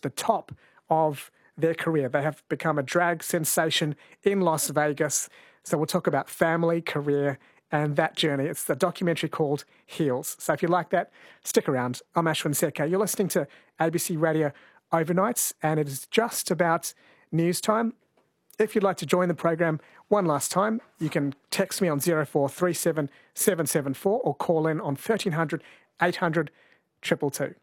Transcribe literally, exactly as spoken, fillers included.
the top of their career. They have become a drag sensation in Las Vegas. So we'll talk about family, career, and that journey. It's the documentary called Heels. So if you like that, stick around. I'm Ashwin Seke. You're listening to A B C Radio Overnights, and it is just about news time. If you'd like to join the program one last time, you can text me on zero four three seven seven seven four or call in on thirteen hundred eight hundred two two two.